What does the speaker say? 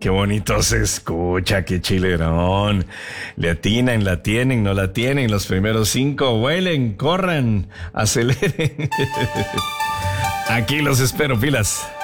qué bonito se escucha, qué chilerón. Le atinan, la tienen, no la tienen. Los primeros 5, vuelen, corran, aceleren. Aquí los espero, pilas.